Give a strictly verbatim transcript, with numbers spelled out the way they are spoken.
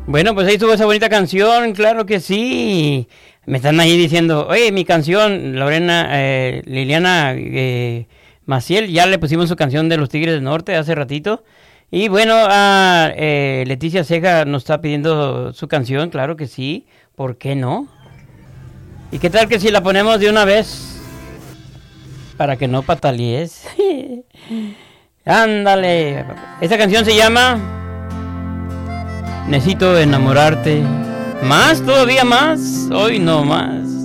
Bueno, pues ahí estuvo esa bonita canción, claro que sí. Me están ahí diciendo, oye, mi canción, Lorena, eh, Liliana eh, Maciel, ya le pusimos su canción de los Tigres del Norte hace ratito. Y bueno, a eh, Leticia Ceja nos está pidiendo su canción, claro que sí, ¿por qué no? ¿Y qué tal que si la ponemos de una vez? Para que no patalees. Ándale. Esta canción se llama Necesito enamorarte. Más, todavía más. Hoy no más.